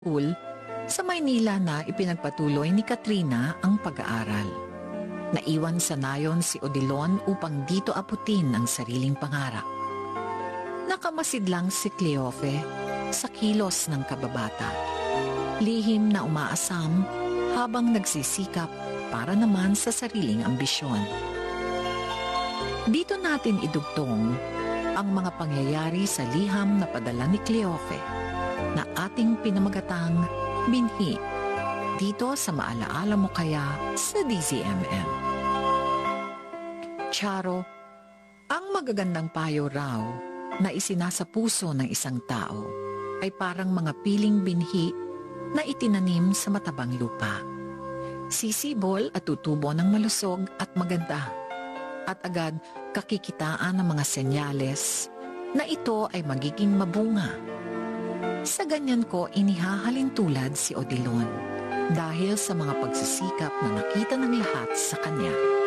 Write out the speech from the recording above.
School, sa Maynila na ipinagpatuloy ni Katrina ang pag-aaral. Naiwan sa nayon si Odilon upang dito aputin ang sariling pangarap. Nakamasid lang si Cleofe sa kilos ng kababata. Lihim na umaasam habang nagsisikap para naman sa sariling ambisyon. Dito natin idugtong ang mga pangyayari sa liham na padala ni Cleofe na ating pinamagatang Binhi dito sa Maalaala Mo Kaya sa DZMM. Charo, ang magagandang payo raw na isinasa puso ng isang tao ay parang mga piling binhi na itinanim sa matabang lupa. Sisibol at tutubo ng malusog at maganda. At agad kakikitaan ng mga senyales na ito ay magiging mabunga. Sa ganyan ko inihahalin tulad si Odilon dahil sa mga pagsisikap na nakita ng lahat sa kanya.